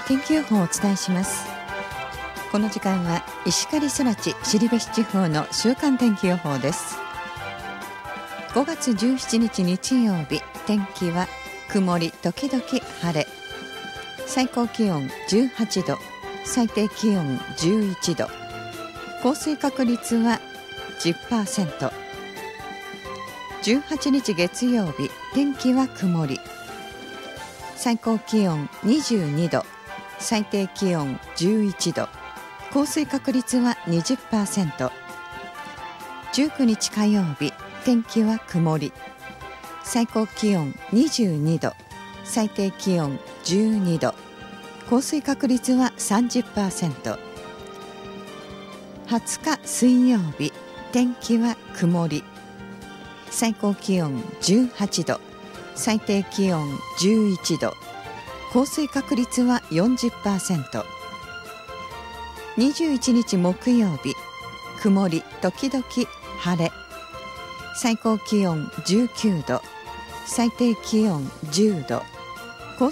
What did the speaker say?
天気予報をお伝えします。この時間は石狩空知後志地方の週間天気予報です。5月17日日曜日、天気は曇り時々晴れ、最高気温18度、最低気温11度、降水確率は 10%。 18日月曜日、天気は曇り、最高気温22度、最低気温11度、降水確率は 20%。 19日火曜日、天気は曇り、最高気温22度、最低気温12度、降水確率は 30%。 20日水曜日、天気は曇り、最高気温18度、最低気温11度、降水確率は 40%。 21日木曜日、曇り時々晴れ、最高気温19度、最低気温10度、